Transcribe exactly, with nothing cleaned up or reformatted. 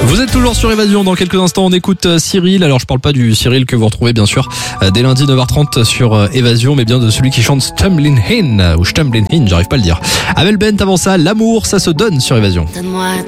Vous êtes toujours sur Évasion. Dans quelques instants, on écoute Cyril. Alors, je parle pas du Cyril que vous retrouvez bien sûr dès lundi neuf heures trente sur Évasion, mais bien de celui qui chante Stumblin' In ou Stumblin' In, j'arrive pas à le dire. Amel Bent, avant ça, l'amour, ça se donne sur Évasion. Donne-moi